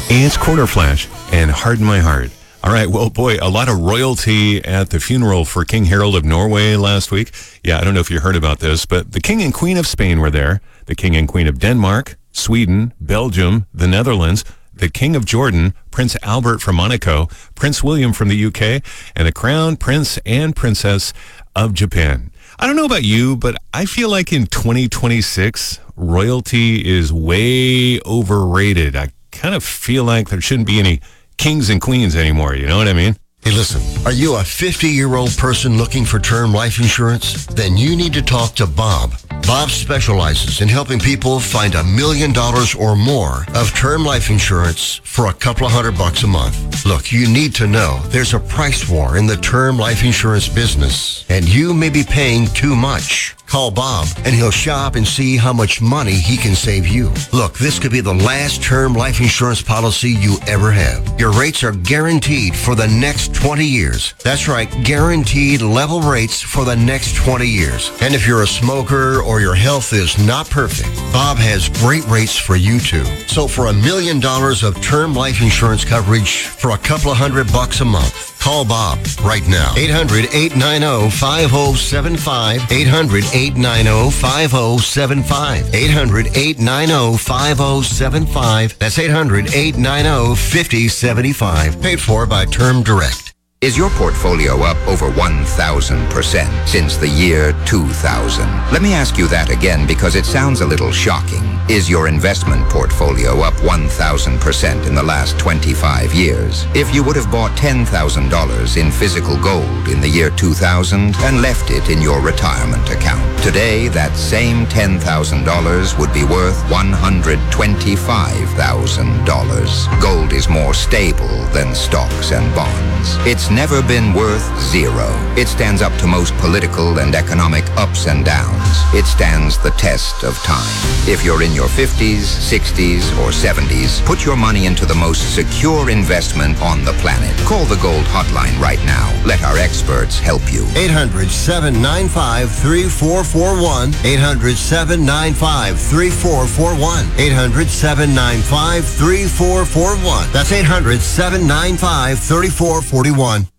It's Quarter Flash and Harden My Heart. All right, well, boy, a lot of royalty at the funeral for King Harold of Norway last week. Yeah, I don't know if you heard about this, but the King and Queen of Spain were there, the King and Queen of Denmark, Sweden, Belgium, the Netherlands, the King of Jordan, Prince Albert from Monaco, Prince William from the UK, and the Crown Prince and Princess of Japan. I don't know about you, but I feel like in 2026, royalty is way overrated. I kind of feel like there shouldn't be any kings and queens anymore, you know what I mean? Hey, listen, are you a 50-year-old person looking for term life insurance? Then you need to talk to Bob. Bob specializes in helping people find $1 million or more of term life insurance for a couple of $100 a month. Look, you need to know there's a price war in the term life insurance business, and you may be paying too much. Call Bob, and he'll shop and see how much money he can save you. Look, this could be the last term life insurance policy you ever have. Your rates are guaranteed for the next 20 years. That's right, guaranteed level rates for the next 20 years. And if you're a smoker or your health is not perfect, Bob has great rates for you too. So for $1 million of term life insurance coverage for a couple of $100 a month, call Bob right now. 800-890-5075. 800-890-5075. 800-890-5075. That's 800-890-5075. Paid for by Term Direct. Is your portfolio up over 1,000% since the year 2000? Let me ask you that again because it sounds a little shocking. Is your investment portfolio up 1,000% in the last 25 years? If you would have bought $10,000 in physical gold in the year 2000 and left it in your retirement account, today that same $10,000 would be worth $125,000. Gold is more stable than stocks and bonds. It's never been worth zero. It stands up to most political and economic ups and downs. It stands the test of time. If you're in your 50s, 60s, or 70s, put your money into the most secure investment on the planet. Call the Gold Hotline right now. Let our experts help you. 800-795-3441. 800-795-3441. 800-795-3441. That's 800-795-3441.